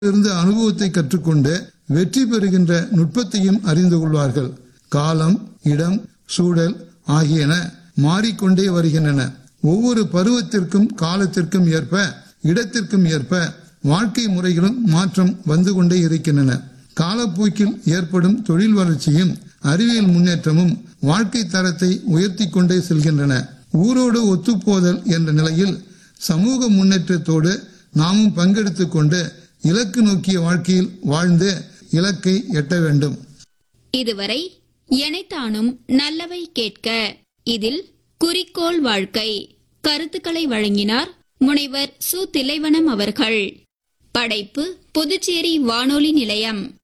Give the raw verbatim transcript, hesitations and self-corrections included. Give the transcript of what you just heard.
இருந்து அனுபவத்தை கற்றுக்கொண்டு வெற்றி பெறுகின்ற நுட்பத்தையும் அறிந்து கொள்வார்கள். காலம், இடம், சூழல் ஆகியன மாறிக்கொண்டே வருகின்றன. ஒவ்வொரு பருவத்திற்கும் காலத்திற்கும் ஏற்ப, இடத்திற்கும் ஏற்ப வாழ்க்கை முறைகளும் மாற்றம் வந்து கொண்டே இருக்கின்றன. காலப்போக்கில் ஏற்படும் தொழில் வளர்ச்சியும் அறிவியல் முன்னேற்றமும் வாழ்க்கை தரத்தை உயர்த்தி கொண்டே செல்கின்றன. ஊரோடு ஒத்துப்போதல் என்ற நிலையில் சமூக முன்னேற்றத்தோடு நாமும் பங்கெடுத்துக் கொண்டு இலக்கு நோக்கிய வாழ்க்கையில் வாழ்ந்து இலக்கை எட்ட வேண்டும். இதுவரை எனைத்தானும் நல்லவை கேட்க, இதில் குறிக்கோள் வாழ்க்கை கருத்துக்களை வழங்கினார் முனைவர் சு திலைவனம் அவர்கள். படைப்பு புதுச்சேரி வானொலி நிலையம்.